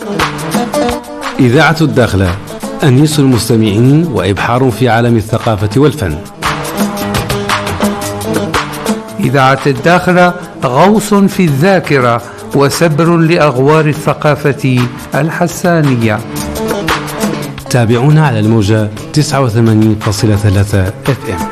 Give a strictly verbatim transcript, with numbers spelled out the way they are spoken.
إذاعة الداخلة، أنيس المستمعين وإبحار في عالم الثقافة والفن. إذاعة الداخلة غوص في الذاكرة وسبر لأغوار الثقافة الحسانية. تابعونا على الموجة تسعة وثمانين فاصلة ثلاثة اف ام.